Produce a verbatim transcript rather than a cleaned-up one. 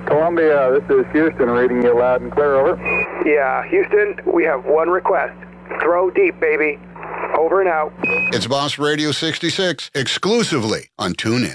Columbia, this is Houston, reading you loud and clear, over. Yeah, Houston, we have one request. Throw deep, baby. Over and out. It's Boss Radio sixty-six, exclusively on TuneIn.